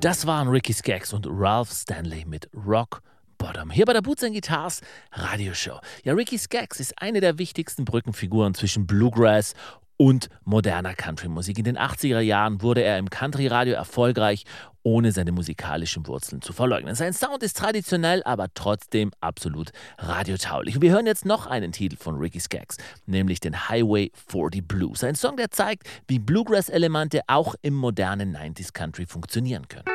Das waren Ricky Skaggs und Ralph Stanley mit Rock Bottom. Hier bei der Boots Guitars Radioshow. Ja, Ricky Skaggs ist eine der wichtigsten Brückenfiguren zwischen Bluegrass und moderner Country-Musik. In den 80er Jahren wurde er im Country-Radio erfolgreich, ohne seine musikalischen Wurzeln zu verleugnen. Sein Sound ist traditionell, aber trotzdem absolut radiotauglich. Und wir hören jetzt noch einen Titel von Ricky Skaggs, nämlich den Highway 40 Blues. Ein Song, der zeigt, wie Bluegrass-Elemente auch im modernen 90s Country funktionieren können.